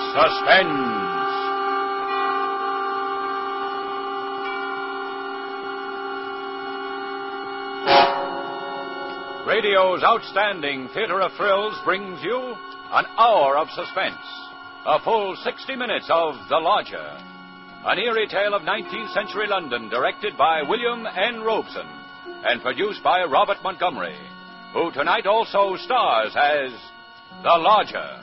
Suspense. Radio's outstanding theater of thrills brings you an hour of suspense. A full 60 minutes of The Lodger. An eerie tale of 19th century London directed by William N. Robeson and produced by Robert Montgomery, who tonight also stars as The Lodger.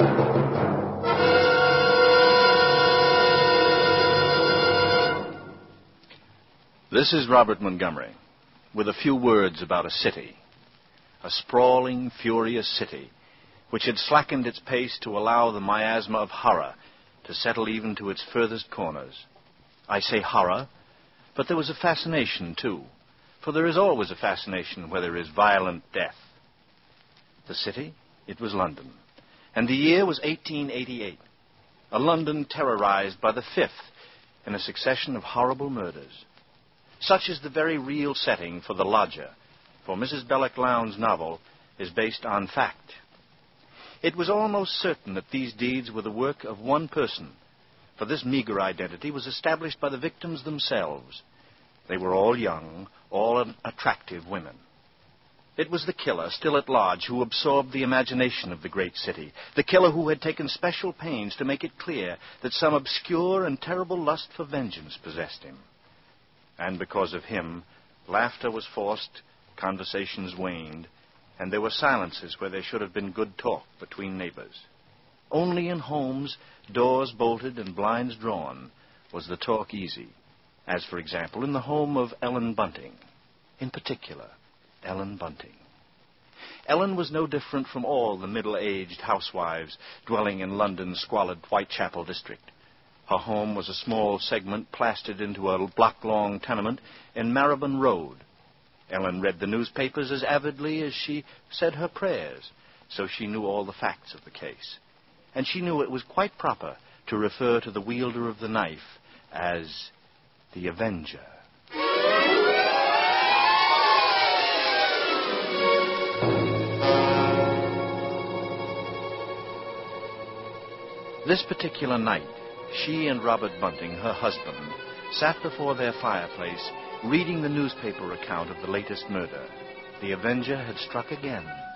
This is Robert Montgomery with a few words about a city. A sprawling, furious city which had slackened its pace to allow the miasma of horror to settle even to its furthest corners. I say horror, but there was a fascination, too, for there is always a fascination where there is violent death. The city, it was London, and the year was 1888, a London terrorized by the fifth in a succession of horrible murders. Such is the very real setting for The Lodger, for Mrs. Belloc Lowndes' novel is based on fact. It was almost certain that these deeds were the work of one person, for this meager identity was established by the victims themselves. They were all young, all attractive women. It was the killer, still at large, who absorbed the imagination of the great city, the killer who had taken special pains to make it clear that some obscure and terrible lust for vengeance possessed him. And because of him, laughter was forced, conversations waned, and there were silences where there should have been good talk between neighbors. Only in homes, doors bolted and blinds drawn, was the talk easy, as, for example, in the home of Ellen Bunting. In particular, Ellen Bunting. Ellen was no different from all the middle-aged housewives dwelling in London's squalid Whitechapel district. Her home was a small segment plastered into a block-long tenement in Marylebone Road. Ellen read the newspapers as avidly as she said her prayers, so she knew all the facts of the case. And she knew it was quite proper to refer to the wielder of the knife as the Avenger. This particular night, she and Robert Bunting, her husband, sat before their fireplace reading the newspaper account of the latest murder. The Avenger had struck again.